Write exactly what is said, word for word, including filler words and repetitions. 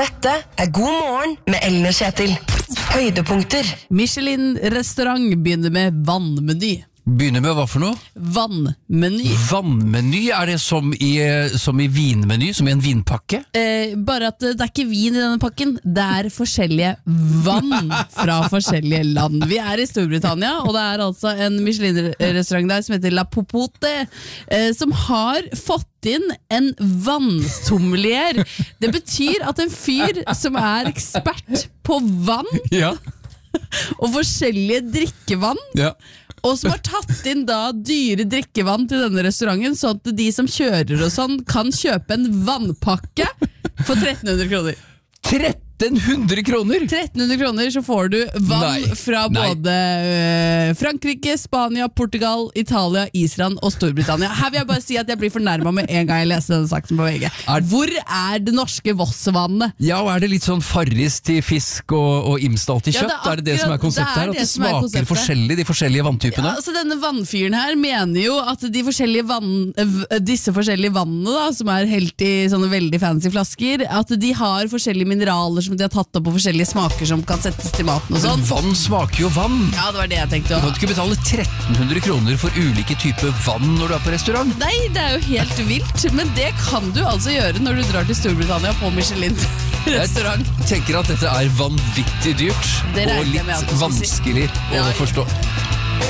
Dette er God morgen med Ellen og Kjetil. Høydepunkter. Michelin-restaurant begynner med vannmeny. Begynner med hva for noe? Vannmeny. Vannmeny, er det som i, som i vinmeny, som i en vinpakke? Eh, bare at det er ikke vin i denne pakken, det er forskjellige vann fra forskjellige land. Vi er i Storbritannia, og det er altså en Michelin-restaurant der som heter La Popote, eh, som har fått inn en vannsommelier. Det betyr at en fyr som er ekspert på vann Ja. og forskjellige drikkevann, Ja. og som har tatt inn da dyre drikkevann til denne restauranten, sånn at de som kjører og sånn kan kjøpe en vannpakke for tretten hundre kroner. tretten hundre kroner? tretten hundre kroner så får du vann Nei. fra Nei. både øh, Frankrike, Spania, Portugal, Italia, Island og Storbritannia. Her vil jeg bare si at jeg blir fornærmet med en gang jeg leser denne saken på V G. Er- Hvor er det norske Vossvannet? Ja, og er det litt sånn Farris til fisk og, og Imsdal til Ja, kjøtt? det er er, det det som er akkurat- konseptet det er her? At det det som er smaker konseptet. forskjellig, de forskjellige vanntypene? Ja, altså denne vannfyren her mener jo at de forskjellige vann, v- disse forskjellige vannene da, som er helt i sånne veldig fancy flasker, at de har forskjellige mineraler som de har tatt opp på forskjellige smaker som kan settes til maten og Men sånn. vann smaker jo vann! Ja, det var det jeg tenkte Du kan også. ikke betale tretten hundre kroner for ulike typer vann når du er på restaurant. Nei, det er jo helt vilt, men det kan du altså gjøre når du drar til Storbritannia på Michelin-restaurant. Jeg tenker at dette er vanvittig dyrt Det regner og jeg med at litt du skal si. vanskelig Ja, å forstå.